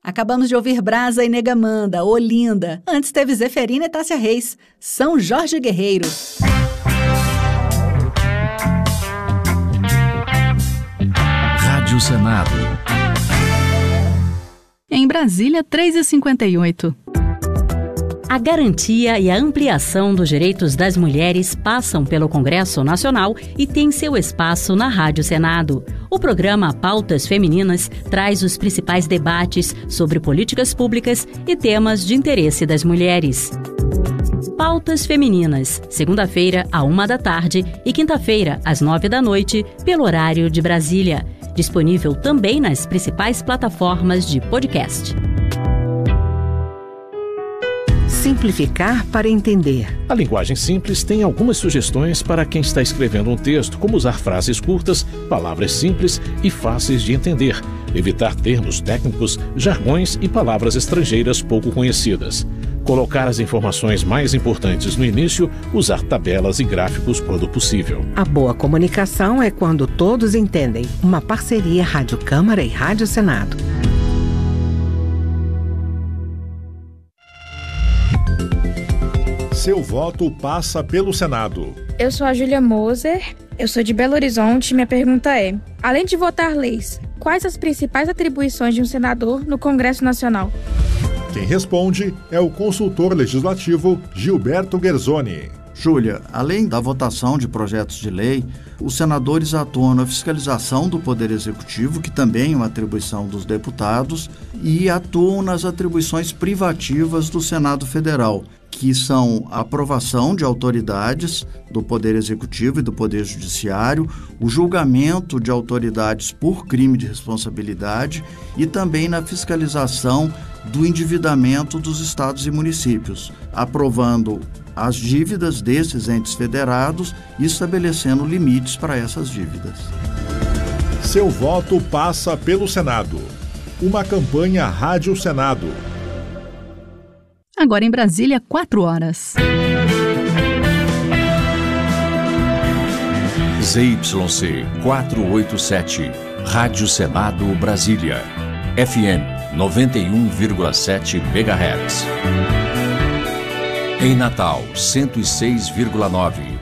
Acabamos de ouvir Brasa e Negamanda, Olinda. Antes teve Zeferina e Tássia Reis, São Jorge Guerreiro. Rádio Senado. Em Brasília, 3h58. A garantia e a ampliação dos direitos das mulheres passam pelo Congresso Nacional e tem seu espaço na Rádio Senado. O programa Pautas Femininas traz os principais debates sobre políticas públicas e temas de interesse das mulheres. Pautas Femininas, segunda-feira, à 13h e quinta-feira, às 21h, pelo horário de Brasília. Disponível também nas principais plataformas de podcast. Simplificar para entender. A linguagem simples tem algumas sugestões para quem está escrevendo um texto, como usar frases curtas, palavras simples e fáceis de entender, evitar termos técnicos, jargões e palavras estrangeiras pouco conhecidas. Colocar as informações mais importantes no início, usar tabelas e gráficos quando possível. A boa comunicação é quando todos entendem. Uma parceria Rádio Câmara e Rádio Senado. Seu voto passa pelo Senado. Eu sou a Júlia Moser, eu sou de Belo Horizonte e minha pergunta é: além de votar leis, quais as principais atribuições de um senador no Congresso Nacional? Quem responde é o consultor legislativo Gilberto Guerzoni. Júlia, além da votação de projetos de lei, os senadores atuam na fiscalização do Poder Executivo, que também é uma atribuição dos deputados, e atuam nas atribuições privativas do Senado Federal, que são a aprovação de autoridades do Poder Executivo e do Poder Judiciário, o julgamento de autoridades por crime de responsabilidade e também na fiscalização do endividamento dos estados e municípios, aprovando as dívidas desses entes federados e estabelecendo limites para essas dívidas. Seu voto passa pelo Senado. Uma campanha Rádio Senado. Agora em Brasília, 4h. ZYC 487, Rádio Senado Brasília, FM 91,7 MHz. Em Natal, 106,9.